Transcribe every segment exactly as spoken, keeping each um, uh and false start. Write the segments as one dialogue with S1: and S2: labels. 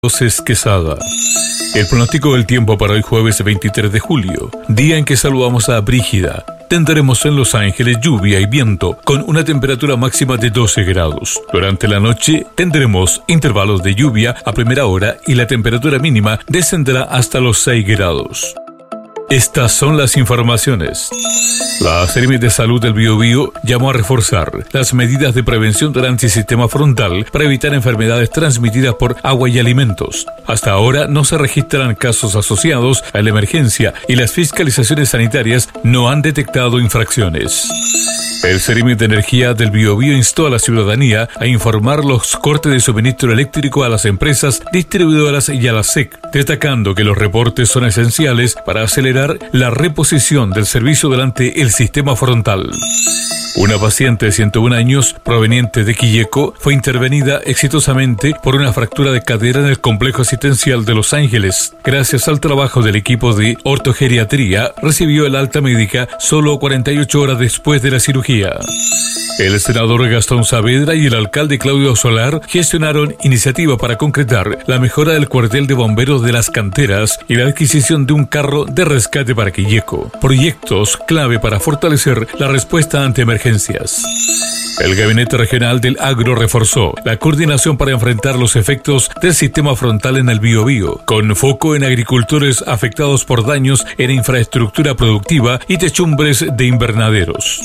S1: José Quesada. El pronóstico del tiempo para hoy jueves veintitrés de julio, día en que saludamos a Brígida. Tendremos en Los Ángeles lluvia y viento con una temperatura máxima de doce grados. Durante la noche tendremos intervalos de lluvia a primera hora y la temperatura mínima descenderá hasta los seis grados. Estas son las informaciones. La Seremi de Salud del Biobío llamó a reforzar las medidas de prevención del antisistema frontal para evitar enfermedades transmitidas por agua y alimentos. Hasta ahora no se registran casos asociados a la emergencia y las fiscalizaciones sanitarias no han detectado infracciones. El Seremi de Energía del Biobío instó a la ciudadanía a informar los cortes de suministro eléctrico a las empresas distribuidoras y a la S E C, destacando que los reportes son esenciales para acelerar la reposición del servicio durante el sistema frontal. Una paciente de ciento uno años, proveniente de Quilleco, fue intervenida exitosamente por una fractura de cadera en el complejo asistencial de Los Ángeles. Gracias al trabajo del equipo de ortogeriatría, recibió el alta médica solo cuarenta y ocho horas después de la cirugía. El senador Gastón Saavedra y el alcalde Claudio Solar gestionaron iniciativa para concretar la mejora del cuartel de bomberos de Las Canteras y la adquisición de un carro de rescate para Quilleco. Proyectos clave para fortalecer la respuesta ante emergencias. El Gabinete Regional del Agro reforzó la coordinación para enfrentar los efectos del sistema frontal en el Biobío, con foco en agricultores afectados por daños en infraestructura productiva y techumbres de invernaderos.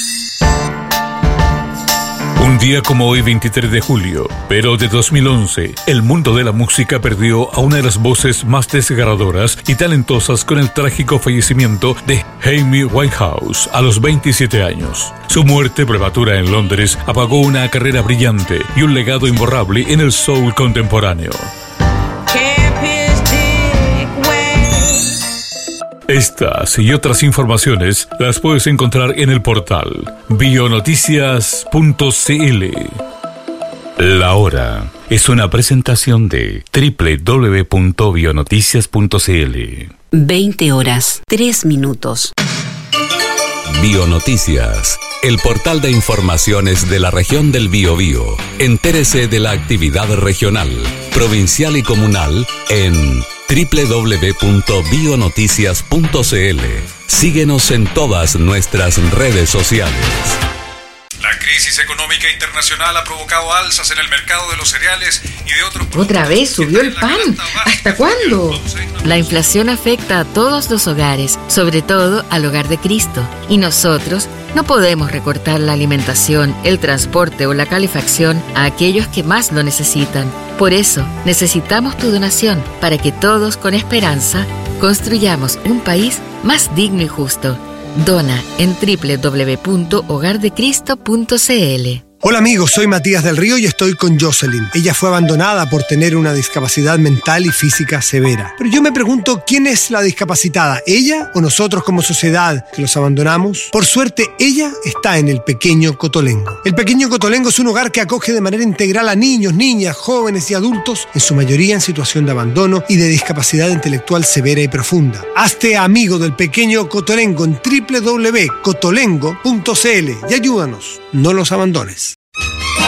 S1: Un día como hoy, veintitrés de julio, pero de dos mil once, el mundo de la música perdió a una de las voces más desgarradoras y talentosas con el trágico fallecimiento de Amy Winehouse a los veintisiete años. Su muerte prematura en Londres apagó una carrera brillante y un legado imborrable en el soul contemporáneo. Estas y otras informaciones las puedes encontrar en el portal bionoticias punto c l. La hora es una presentación de doble u doble u doble u punto bionoticias punto c l.
S2: veinte horas, tres minutos.
S3: Bionoticias, el portal de informaciones de la región del Biobío. Entérese de la actividad regional, provincial y comunal en doble u doble u doble u punto bionoticias punto c l. Síguenos en todas nuestras redes sociales.
S4: La crisis económica internacional ha provocado alzas en el mercado de los cereales y de otros...
S5: ¿Otra vez subió el pan? ¿Hasta cuándo?
S6: La inflación afecta a todos los hogares, sobre todo al hogar de Cristo. Y nosotros no podemos recortar la alimentación, el transporte o la calefacción a aquellos que más lo necesitan. Por eso, necesitamos tu donación para que todos, con esperanza, construyamos un país más digno y justo. Dona en doble u doble u doble u punto hogar de cristo punto c l.
S7: Hola amigos, soy Matías del Río y estoy con Jocelyn. Ella fue abandonada por tener una discapacidad mental y física severa. Pero yo me pregunto, ¿quién es la discapacitada? ¿Ella o nosotros como sociedad que los abandonamos? Por suerte, ella está en el Pequeño Cotolengo. El Pequeño Cotolengo es un hogar que acoge de manera integral a niños, niñas, jóvenes y adultos, en su mayoría en situación de abandono y de discapacidad intelectual severa y profunda. Hazte amigo del Pequeño Cotolengo en doble u doble u doble u punto cotolengo punto c l y ayúdanos, no los abandones.